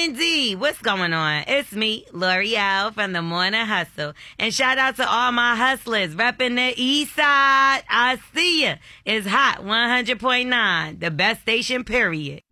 indeed. What's going on? It's me, L'Oreal from the Morning Hustle. And shout out to all my hustlers repping the east side. I see ya. It's hot 100.9, the best station, period.